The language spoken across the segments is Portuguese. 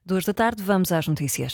14h, vamos às notícias.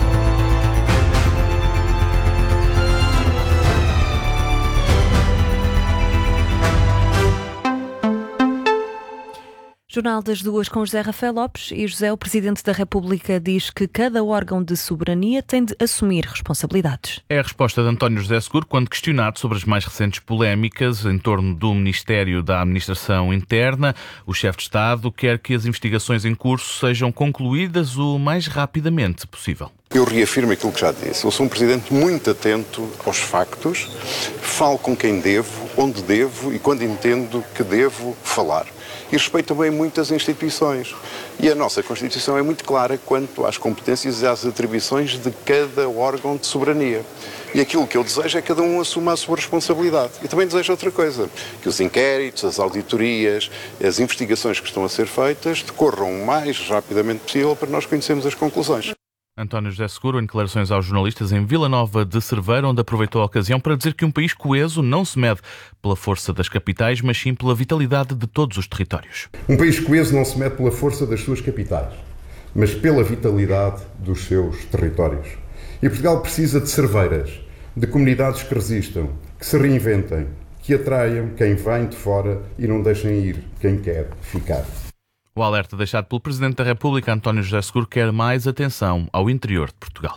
Jornal das Duas com José Rafael Lopes. E José, o Presidente da República, diz que cada órgão de soberania tem de assumir responsabilidades. É a resposta de António José Seguro quando questionado sobre as mais recentes polémicas em torno do Ministério da Administração Interna. O chefe de Estado quer que as investigações em curso sejam concluídas o mais rapidamente possível. Eu reafirmo aquilo que já disse. Eu sou um Presidente muito atento aos factos, falo com quem devo, onde devo e quando entendo que devo falar. E respeito também muitas instituições. E a nossa Constituição é muito clara quanto às competências e às atribuições de cada órgão de soberania. E aquilo que eu desejo é que cada um assuma a sua responsabilidade. E também desejo outra coisa, que os inquéritos, as auditorias, as investigações que estão a ser feitas decorram o mais rapidamente possível para nós conhecermos as conclusões. António José Seguro, em declarações aos jornalistas em Vila Nova de Cerveira, onde aproveitou a ocasião para dizer que um país coeso não se mede pela força das capitais, mas sim pela vitalidade de todos os territórios. Um país coeso não se mede pela força das suas capitais, mas pela vitalidade dos seus territórios. E Portugal precisa de cerveiras, de comunidades que resistam, que se reinventem, que atraiam quem vem de fora e não deixem ir quem quer ficar. O alerta deixado pelo Presidente da República, António José Seguro, quer mais atenção ao interior de Portugal.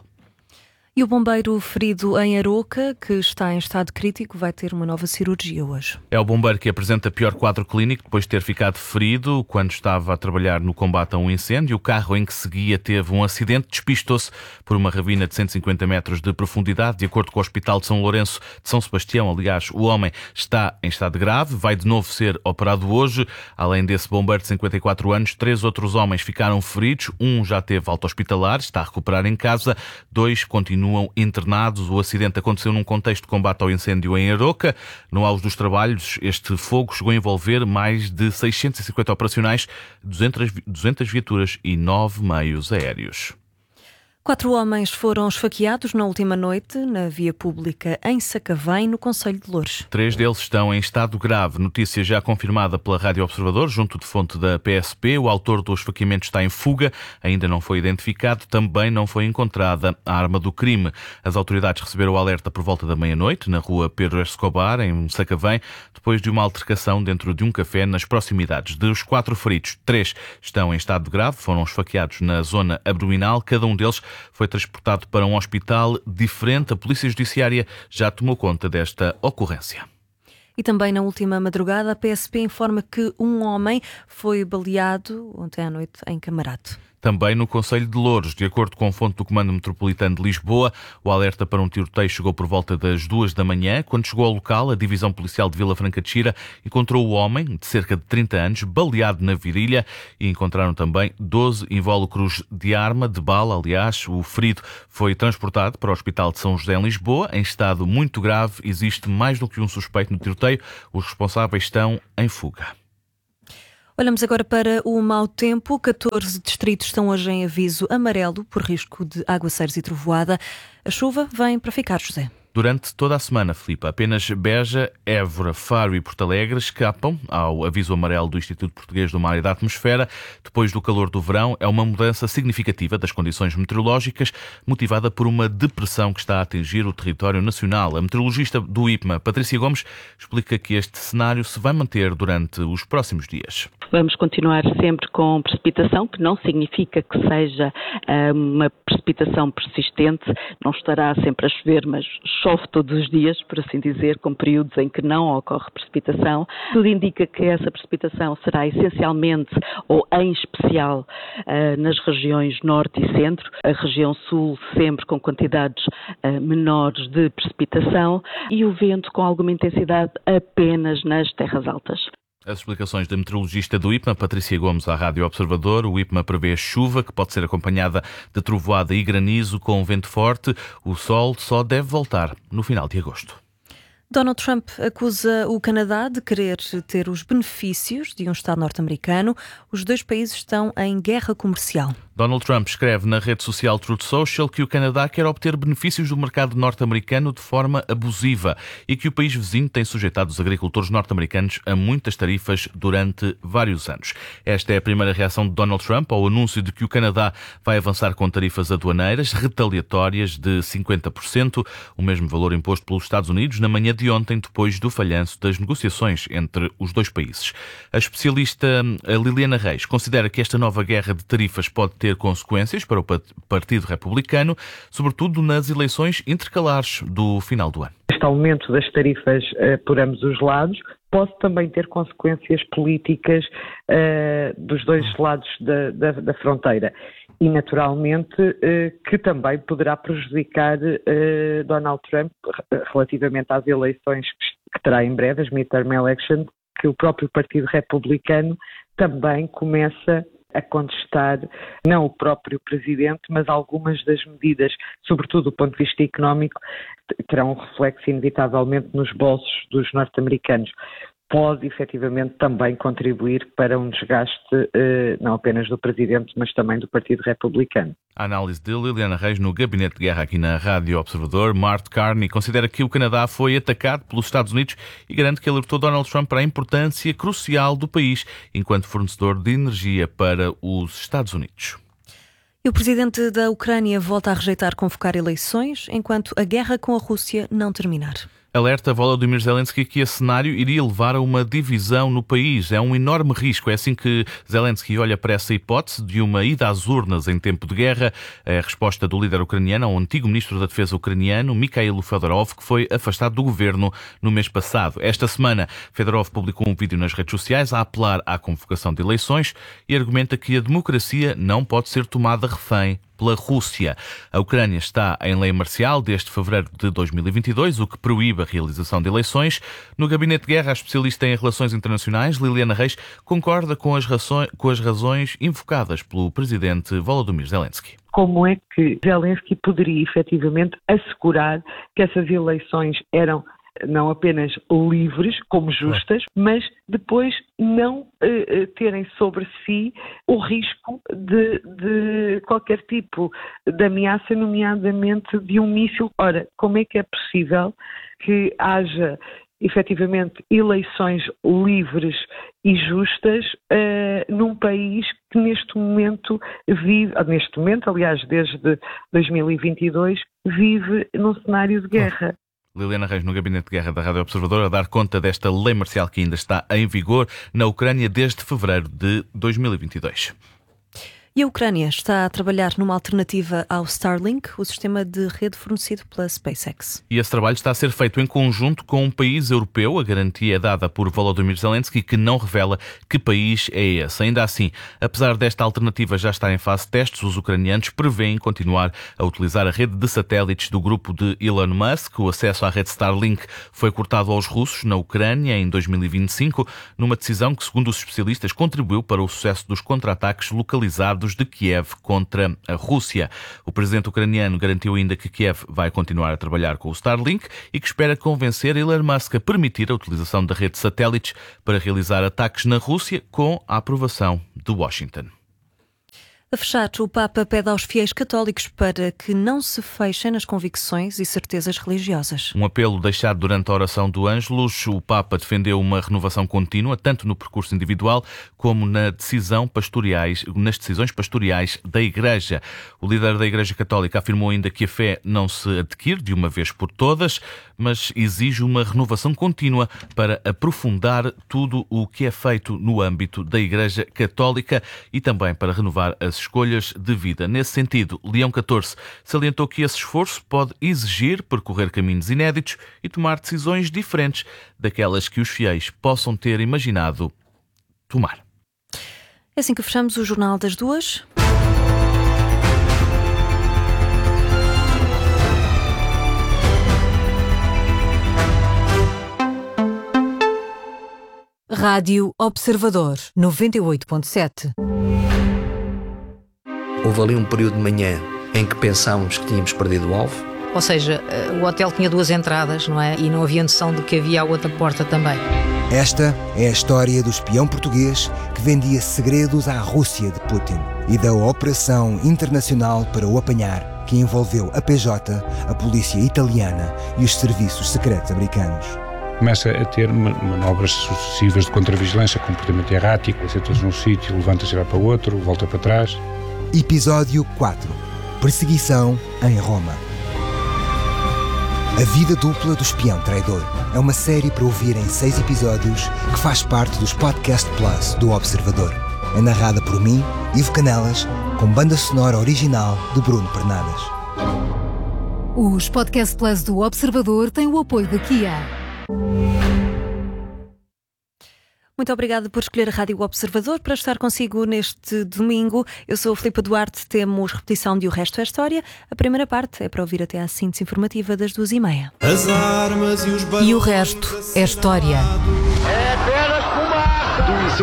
E o bombeiro ferido em Aroca, que está em estado crítico, vai ter uma nova cirurgia hoje. É o bombeiro que apresenta pior quadro clínico depois de ter ficado ferido quando estava a trabalhar no combate a um incêndio. O carro em que seguia teve um acidente, despistou-se por uma ravina de 150 metros de profundidade. De acordo com o Hospital de São Lourenço de São Sebastião, aliás, o homem está em estado grave, vai de novo ser operado hoje. Além desse bombeiro de 54 anos, 3 outros homens ficaram feridos. Um já teve alta hospitalar, está a recuperar em casa. 2 continuam internados. O acidente aconteceu num contexto de combate ao incêndio em Aroca. No auge dos trabalhos, este fogo chegou a envolver mais de 650 operacionais, 200 viaturas e 9 meios aéreos. 4 homens foram esfaqueados na última noite na via pública em Sacavém, no concelho de Loures. 3 deles estão em estado grave. Notícia já confirmada pela Rádio Observador, junto de fonte da PSP. O autor do esfaqueamento está em fuga. Ainda não foi identificado. Também não foi encontrada a arma do crime. As autoridades receberam o alerta por volta da meia-noite, na rua Pedro Escobar, em Sacavém, depois de uma altercação dentro de um café nas proximidades. Dos 4 feridos, 3 estão em estado grave. Foram esfaqueados na zona abdominal. Cada um deles foi transportado para um hospital diferente. A Polícia Judiciária já tomou conta desta ocorrência. E também na última madrugada, a PSP informa que um homem foi baleado ontem à noite em Camarate. Também no concelho de Loures, de acordo com fonte do Comando Metropolitano de Lisboa, o alerta para um tiroteio chegou por volta das 2 da manhã. Quando chegou ao local, a Divisão Policial de Vila Franca de Xira encontrou o homem, de cerca de 30 anos, baleado na virilha, e encontraram também 12 invólucros de arma, de bala, aliás. O ferido foi transportado para o Hospital de São José em Lisboa, em estado muito grave. Existe mais do que um suspeito no tiroteio. Os responsáveis estão em fuga. Olhamos agora para o mau tempo. 14 distritos estão hoje em aviso amarelo por risco de aguaceiros e trovoada. A chuva vem para ficar, José. Durante toda a semana, Filipe, apenas Beja, Évora, Faro e Porto Alegre escapam ao aviso amarelo do Instituto Português do Mar e da Atmosfera. Depois do calor do verão, é uma mudança significativa das condições meteorológicas, motivada por uma depressão que está a atingir o território nacional. A meteorologista do IPMA, Patrícia Gomes, explica que este cenário se vai manter durante os próximos dias. Vamos continuar sempre com precipitação, que não significa que seja uma precipitação persistente. Não estará sempre a chover, mas chove todos os dias, por assim dizer, com períodos em que não ocorre precipitação. Tudo indica que essa precipitação será essencialmente, ou em especial, nas regiões norte e centro. A região sul sempre com quantidades menores de precipitação e o vento com alguma intensidade apenas nas terras altas. As explicações da meteorologista do IPMA, Patrícia Gomes, à Rádio Observador. O IPMA prevê chuva, que pode ser acompanhada de trovoada e granizo com vento forte. O sol só deve voltar no final de agosto. Donald Trump acusa o Canadá de querer ter os benefícios de um Estado norte-americano. Os dois países estão em guerra comercial. Donald Trump escreve na rede social Truth Social que o Canadá quer obter benefícios do mercado norte-americano de forma abusiva e que o país vizinho tem sujeitado os agricultores norte-americanos a muitas tarifas durante vários anos. Esta é a primeira reação de Donald Trump ao anúncio de que o Canadá vai avançar com tarifas aduaneiras retaliatórias de 50%, o mesmo valor imposto pelos Estados Unidos na manhã de ontem, depois do falhanço das negociações entre os dois países. A especialista Liliana Reis considera que esta nova guerra de tarifas pode ter consequências para o Partido Republicano, sobretudo nas eleições intercalares do final do ano. Este aumento das tarifas por ambos os lados pode também ter consequências políticas dos dois lados da fronteira e, naturalmente, que também poderá prejudicar Donald Trump relativamente às eleições que terá em breve, as midterm elections, que o próprio Partido Republicano também começa a contestar, não o próprio presidente, mas algumas das medidas, sobretudo do ponto de vista económico, terão um reflexo inevitavelmente nos bolsos dos norte-americanos. Pode, efetivamente, também contribuir para um desgaste não apenas do presidente, mas também do Partido Republicano. A análise de Liliana Reis no Gabinete de Guerra aqui na Rádio Observador. Mark Carney considera que o Canadá foi atacado pelos Estados Unidos e garante que alertou Donald Trump para a importância crucial do país enquanto fornecedor de energia para os Estados Unidos. E o presidente da Ucrânia volta a rejeitar convocar eleições enquanto a guerra com a Rússia não terminar. Alerta Volodymyr Zelensky que esse cenário iria levar a uma divisão no país. É um enorme risco. É assim que Zelensky olha para essa hipótese de uma ida às urnas em tempo de guerra. É a resposta do líder ucraniano ao antigo ministro da Defesa ucraniano, Mikhailo Fedorov, que foi afastado do governo no mês passado. Esta semana, Fedorov publicou um vídeo nas redes sociais a apelar à convocação de eleições e argumenta que a democracia não pode ser tomada refém pela Rússia. A Ucrânia está em lei marcial desde fevereiro de 2022, o que proíbe a realização de eleições. No Gabinete de Guerra, a especialista em relações internacionais, Liliana Reis, concorda com as razões invocadas pelo presidente Volodymyr Zelensky. Como é que Zelensky poderia efetivamente assegurar que essas eleições eram não apenas livres, como justas, mas depois não terem sobre si o risco de qualquer tipo de ameaça, nomeadamente de um míssil? Ora, como é que é possível que haja efetivamente eleições livres e justas num país que neste momento aliás, desde 2022, vive num cenário de guerra? Liliana Reis no Gabinete de Guerra da Rádio Observador a dar conta desta lei marcial que ainda está em vigor na Ucrânia desde fevereiro de 2022. E a Ucrânia está a trabalhar numa alternativa ao Starlink, o sistema de rede fornecido pela SpaceX. E esse trabalho está a ser feito em conjunto com um país europeu. A garantia é dada por Volodymyr Zelensky, que não revela que país é esse. Ainda assim, apesar desta alternativa já estar em fase de testes, os ucranianos prevêem continuar a utilizar a rede de satélites do grupo de Elon Musk. O acesso à rede Starlink foi cortado aos russos na Ucrânia em 2025, numa decisão que, segundo os especialistas, contribuiu para o sucesso dos contra-ataques localizados de Kiev contra a Rússia. O presidente ucraniano garantiu ainda que Kiev vai continuar a trabalhar com o Starlink e que espera convencer Elon Musk a permitir a utilização da rede de satélites para realizar ataques na Rússia com a aprovação de Washington. A fechar, o Papa pede aos fiéis católicos para que não se fechem nas convicções e certezas religiosas. Um apelo deixado durante a oração do Ângelus, o Papa defendeu uma renovação contínua, tanto no percurso individual como nas decisões pastorais da Igreja. O líder da Igreja Católica afirmou ainda que a fé não se adquire de uma vez por todas, mas exige uma renovação contínua para aprofundar tudo o que é feito no âmbito da Igreja Católica e também para renovar as escolhas de vida. Nesse sentido, Leão XIV salientou que esse esforço pode exigir percorrer caminhos inéditos e tomar decisões diferentes daquelas que os fiéis possam ter imaginado tomar. É assim que fechamos o Jornal das Duas. Rádio Observador 98.7. Houve ali um período de manhã em que pensámos que tínhamos perdido o alvo, Ou seja, o hotel tinha 2 entradas, não é? E não havia noção de que havia a outra porta também. Esta é a história do espião português que vendia segredos à Rússia de Putin e da operação internacional para o apanhar, que envolveu a PJ, a polícia italiana e os serviços secretos americanos. Começa a ter manobras sucessivas de contravigilância, comportamento errático, senta-se num sítio, levanta-se e vai para o outro, volta para trás. Episódio 4. Perseguição em Roma. A vida dupla do espião traidor é uma série para ouvir em 6 episódios que faz parte dos Podcast Plus do Observador. É narrada por mim, Ivo Canelas, com banda sonora original de Bruno Pernadas. Os Podcast Plus do Observador têm o apoio da Kia. Muito obrigada por escolher a Rádio Observador para estar consigo neste domingo. Eu sou a Filipa Duarte, temos repetição de O Resto é História. A primeira parte é para ouvir até à síntese informativa das 2h30. As armas e os E o resto é história. É apenas fumaça!